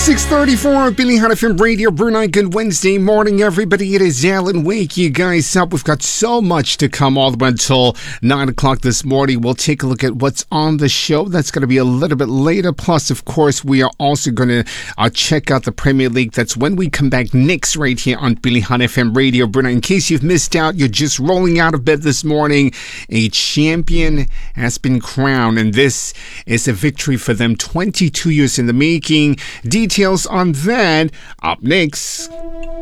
6:34, Billy Hannafin Radio, Brunei. Good Wednesday morning, everybody. It is Alan. Wake you guys up. We've got so much to come all the way until 9 o'clock this morning. We'll take a look at what's on the show. That's going to be a little bit later. Plus, of course, we are also going to check out the Premier League. That's when we come back next right here on Billy Hannafin Radio, Brunei. In case you've missed out, you're just rolling out of bed this morning. A champion has been crowned, and this is a victory for them. 22 years in the making. Details on that up next.